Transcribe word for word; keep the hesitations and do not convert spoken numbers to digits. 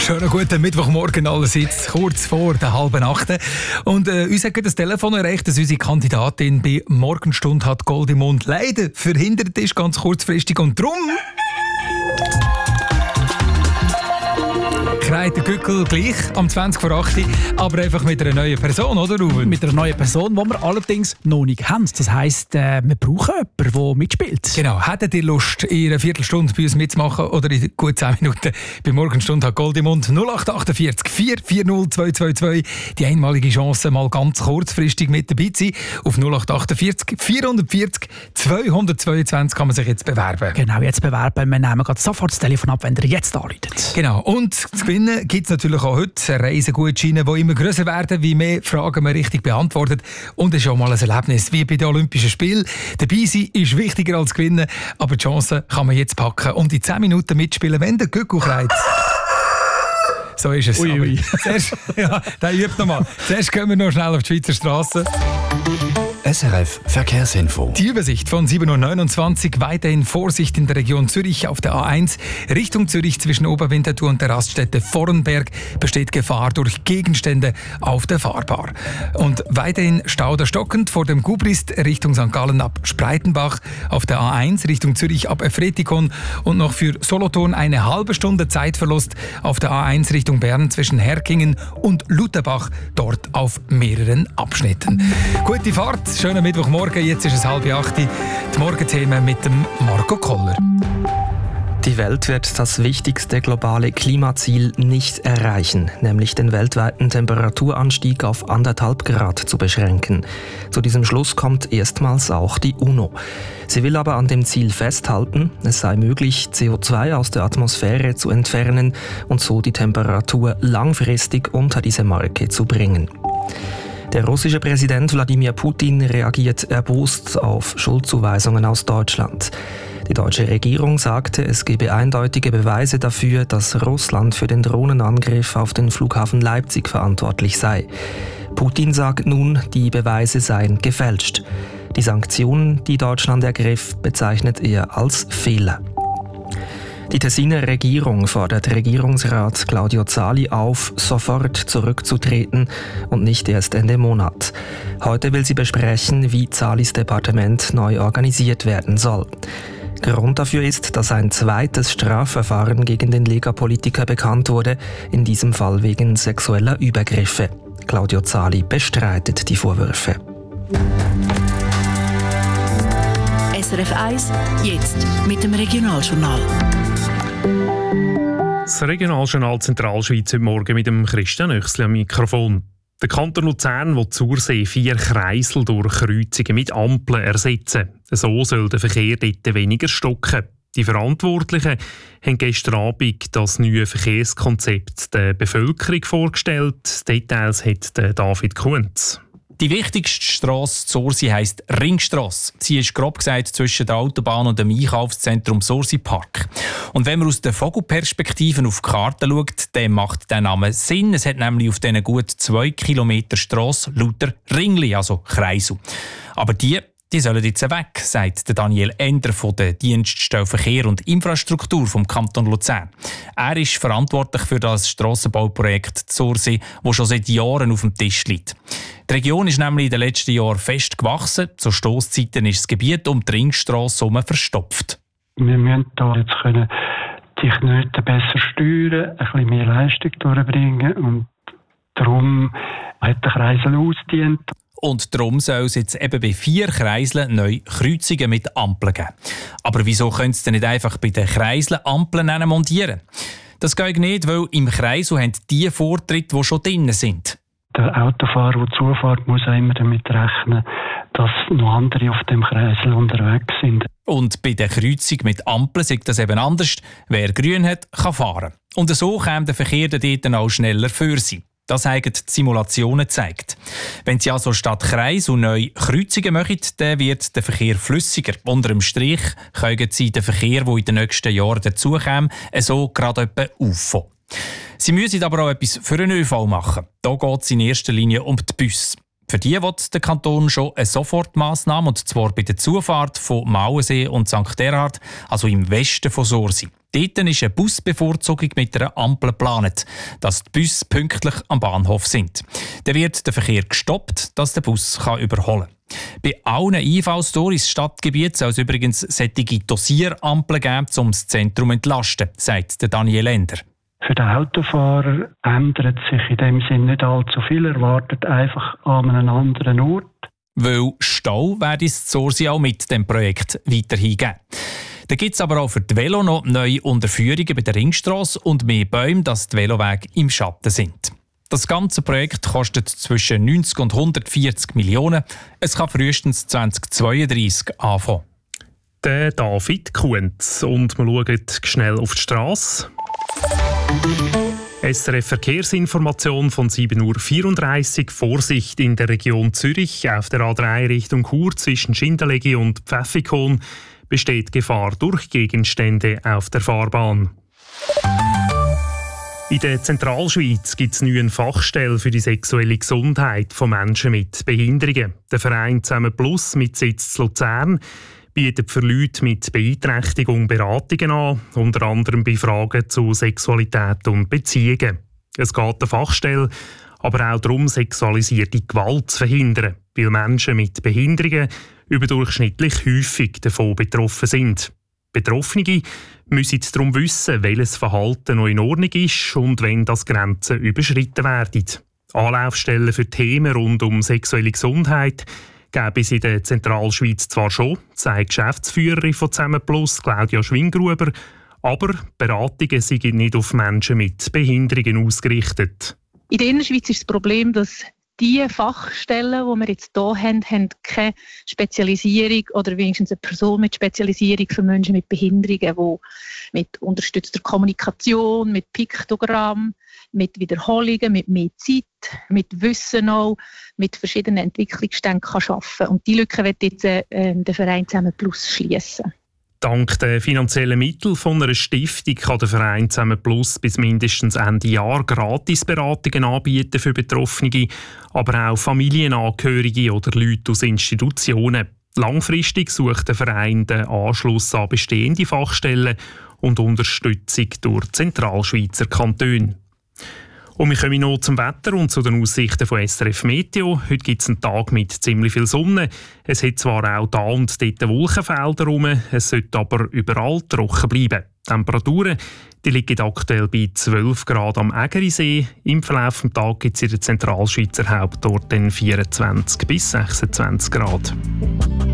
Schönen guten Mittwochmorgen allerseits, kurz vor der halben Achte. Und äh, uns hat das Telefon erreicht, dass unsere Kandidatin bei Morgenstund hat Gold im Mund leider verhindert ist, ganz kurzfristig. Und darum kreit der Gückel gleich am zwanzig vor acht, aber einfach mit einer neuen Person, oder Ruben? Mit einer neuen Person, die wir allerdings noch nicht haben. Das heisst, äh, wir brauchen jemanden, der mitspielt. Genau. Hättet ihr Lust, in einer Viertelstunde bei uns mitzumachen oder in gut zehn Minuten bei Morgenstund hat Gold im Mund? null acht acht vier vier vier null zwei zwei zwei. Die einmalige Chance, mal ganz kurzfristig mit dabei zu sein. Auf null acht acht vier vier vier zwei zwei zwei kann man sich jetzt bewerben. Genau, jetzt bewerben. Wir nehmen gerade sofort das Telefon ab, wenn ihr jetzt anruft. Genau. Und zu gewinnen gibt es natürlich auch heute Reisegutscheine, die immer grösser werden, wie mehr Fragen man richtig beantwortet. Und es ist auch mal ein Erlebnis, wie bei den Olympischen Spielen. Dabei sein ist wichtiger als gewinnen, aber die Chance kann man jetzt packen und in zehn Minuten mitspielen, wenn der Gückel kreit. So ist es. Ui, ui. Zuerst, ja, der übt nochmal. Zuerst gehen wir noch schnell auf die Schweizer Straße. S R F Verkehrsinfo. Die Übersicht von sieben Uhr neunundzwanzig. Weiterhin Vorsicht in der Region Zürich auf der A eins. Richtung Zürich zwischen Oberwinterthur und der Raststätte Vorenberg besteht Gefahr durch Gegenstände auf der Fahrbahn. Und weiterhin Stau der stockend vor dem Gubrist Richtung Sankt Gallen ab Spreitenbach. Auf der A eins Richtung Zürich ab Efretikon. Und noch für Solothurn eine halbe Stunde Zeitverlust auf der A eins Richtung Bern zwischen Herkingen und Lutherbach. Dort auf mehreren Abschnitten. Gute Fahrt. Schönen Mittwochmorgen, jetzt ist es halb acht. Die Morgenthemen mit dem Marco Koller. Die Welt wird das wichtigste globale Klimaziel nicht erreichen, nämlich den weltweiten Temperaturanstieg auf anderthalb Grad zu beschränken. Zu diesem Schluss kommt erstmals auch die UNO. Sie will aber an dem Ziel festhalten, es sei möglich, C O zwei aus der Atmosphäre zu entfernen und so die Temperatur langfristig unter diese Marke zu bringen. Der russische Präsident Wladimir Putin reagiert erbost auf Schuldzuweisungen aus Deutschland. Die deutsche Regierung sagte, es gebe eindeutige Beweise dafür, dass Russland für den Drohnenangriff auf den Flughafen Leipzig verantwortlich sei. Putin sagt nun, die Beweise seien gefälscht. Die Sanktionen, die Deutschland ergriff, bezeichnet er als Fehler. Die Tessiner Regierung fordert Regierungsrat Claudio Zali auf, sofort zurückzutreten und nicht erst Ende Monat. Heute will sie besprechen, wie Zalis Departement neu organisiert werden soll. Grund dafür ist, dass ein zweites Strafverfahren gegen den Lega-Politiker bekannt wurde, in diesem Fall wegen sexueller Übergriffe. Claudio Zali bestreitet die Vorwürfe. S R F eins, jetzt mit dem Regionaljournal. Das Regionaljournal Zentralschweiz heute Morgen mit dem Christian Oechsli am Mikrofon. Der Kanton Luzern will zur See vier Kreisel durch Kreuzungen mit Ampeln ersetzen. So soll der Verkehr dort weniger stocken. Die Verantwortlichen haben gestern Abend das neue Verkehrskonzept der Bevölkerung vorgestellt. Details hat David Kuntz. Die wichtigste Strasse Sursi heisst Ringstrasse. Sie ist grob gesagt zwischen der Autobahn und dem Einkaufszentrum Sursi Park. Und wenn man aus der Vogelperspektive auf die Karte schaut, dann macht der Name Sinn. Es hat nämlich auf diesen gut zwei Kilometer Strasse lauter Ringli, also Kreisel. Aber die Die sollen jetzt weg, sagt Daniel Ender von der Dienststelle Verkehr und Infrastruktur vom Kanton Luzern. Er ist verantwortlich für das Strassenbauprojekt Zursee, das schon seit Jahren auf dem Tisch liegt. Die Region ist nämlich in den letzten Jahren fest gewachsen. Zu Stosszeiten ist das Gebiet um die Ringstrasse herum verstopft. Wir müssen hier jetzt können die Knoten besser steuern, ein bisschen mehr Leistung durchbringen und darum hat der Kreisel ausgedient. Und darum soll es jetzt eben bei vier Kreiseln neu Kreuzungen mit Ampeln geben. Aber wieso können Sie denn nicht einfach bei den Kreiseln Ampeln montieren? Das geht nicht, weil im Kreisel haben die Vortritte, die schon drin sind. Der Autofahrer, der zufährt, muss auch immer damit rechnen, dass noch andere auf dem Kreisel unterwegs sind. Und bei der Kreuzung mit Ampeln sieht das eben anders. Wer grün hat, kann fahren. Und so kommt der Verkehr dort auch schneller für sie. Das haben die Simulationen gezeigt. Wenn Sie also statt Kreis und neu Kreuzungen machen, dann wird der Verkehr flüssiger. Unter dem Strich können Sie den Verkehr, der in den nächsten Jahren dazukommt, so gerade etwa auffangen. Sie müssen aber auch etwas für den ÖV machen. Da geht es in erster Linie um die Busse. Für die will der Kanton schon eine Sofortmaßnahme, und zwar bei der Zufahrt von Mauensee und Sankt Erhard, also im Westen von Sursi. Dort ist eine Busbevorzugung mit einer Ampel geplant, dass die Busse pünktlich am Bahnhof sind. Dann wird der Verkehr gestoppt, dass der Bus kann überholen kann. Bei allen Einfallstoren ins Stadtgebiet soll es übrigens solche Dosierampeln geben, um das Zentrum zu entlasten, sagt Daniel Ender. Für den Autofahrer ändert sich in dem Sinne nicht allzu viel. Er wartet einfach an einem anderen Ort. Weil Stau werde es Zursi auch mit dem Projekt weiterhin geben. Da gibt es aber auch für die Velo noch neue Unterführungen bei der Ringstrasse und mehr Bäume, dass die Velowege im Schatten sind. Das ganze Projekt kostet zwischen neunzig und hundertvierzig Millionen. Es kann frühestens zweitausendzweiunddreissig anfangen. Der David Kuhns. Und wir schauen schnell auf die Strasse. S R F Verkehrsinformation von sieben Uhr vierunddreißig. Vorsicht in der Region Zürich. Auf der A drei Richtung Chur zwischen Schindellegi und Pfäffikon besteht Gefahr durch Gegenstände auf der Fahrbahn. In der Zentralschweiz gibt es eine neue Fachstelle für die sexuelle Gesundheit von Menschen mit Behinderungen. Der Verein Zusammen Plus mit Sitz in Luzern bietet für Leute mit Beeinträchtigung Beratungen an, unter anderem bei Fragen zu Sexualität und Beziehungen. Es geht der Fachstelle aber auch darum, sexualisierte Gewalt zu verhindern, weil Menschen mit Behinderungen überdurchschnittlich häufig davon betroffen sind. Betroffene müssen darum wissen, welches Verhalten noch in Ordnung ist und wenn das Grenzen überschritten werden. Anlaufstellen für Themen rund um sexuelle Gesundheit gäbe es in der Zentralschweiz zwar schon, sagt Geschäftsführerin von Zusammen Plus, Claudia Schwingruber, aber Beratungen sind nicht auf Menschen mit Behinderungen ausgerichtet. In der Innerschweiz ist das Problem, dass die Fachstellen, die wir jetzt hier haben, haben keine Spezialisierung oder wenigstens eine Person mit Spezialisierung für Menschen mit Behinderungen, die mit unterstützter Kommunikation, mit Piktogramm, mit Wiederholungen, mit mehr Zeit, mit Wissen auch, mit verschiedenen Entwicklungsständen kann arbeiten. Und die Lücke wird jetzt äh, der Verein Zusammen Plus schließen. Dank der finanziellen Mittel von einer Stiftung kann der Verein Zusammen Plus bis mindestens Ende Jahr Gratisberatungen anbieten für Betroffene, aber auch Familienangehörige oder Leute aus Institutionen. Langfristig sucht der Verein den Anschluss an bestehende Fachstellen und Unterstützung durch Zentralschweizer Kantone. Und wir kommen noch zum Wetter und zu den Aussichten von S R F Meteo. Heute gibt es einen Tag mit ziemlich viel Sonne. Es hat zwar auch da und dort Wolkenfelder rum, es sollte aber überall trocken bleiben. Die Temperaturen die liegen aktuell bei zwölf Grad am Ägerisee. Im Verlauf des Tages gibt es in der Zentralschweizer Hauptort vierundzwanzig bis sechsundzwanzig Grad.